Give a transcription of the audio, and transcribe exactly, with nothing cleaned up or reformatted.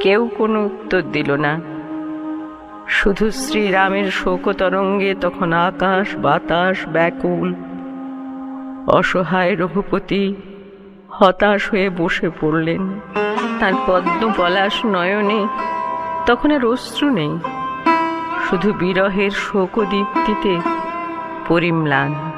কেউ কোনো উত্তর দিল না। শুধু শ্রীরামের শোকতরঙ্গে তখন আকাশ বাতাস ব্যাকুল। অসহায় রঘুপতি হতাশ হয়ে বসে পড়লেন। তার পদ্ম পলাশ নয়নে তখন আর অশ্রু নেই, শুধু বিরহের শোকদীপ্তিতে পরিম্লান।